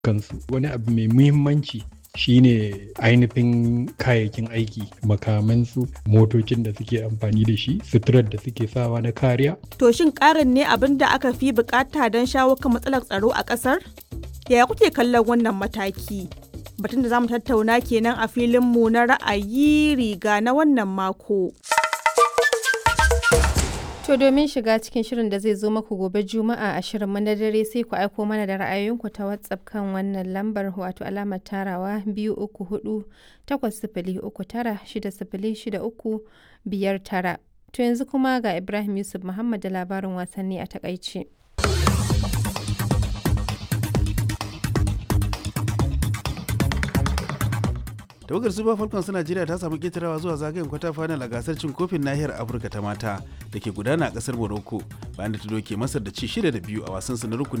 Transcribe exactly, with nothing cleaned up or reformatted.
kansu. Wani abu mai muhimmanci shine ainihin kayayyakin aiki, makamansu, motocin da suke amfani da shi, suturar da suke sawa na kariya. To shin ƙarin ne abin da aka fi bukata don shawo kan matsalar tsaro a ƙasar? Yaya kuke kallon wannan mataki? Batun da za mu tattauna kenan a filinmu na ra'ayi riga na wannan mako. To domin shiga cikin shirin da zai zo maku gobe Juma'a a shirin na dare sai ku aiko mana da ra'ayoyinku ta WhatsApp kan wannan lambar wato alamar tarawa biyu uku hudu takwas sifili uku tara shida sifili shida uku biyar tara. To yanzu kuma ga Ibrahim Yusuf Muhammad da labarin wasanni a takaice. tawagar super falcons ta najeriya ta samu ketarawa zuwa zagayen kwata final a gasar cin kofin nahiyar afirka ta mata da ke gudana a kasar morocco bayan da ta doke masar da ci shida da biyu a wasansu na rukuni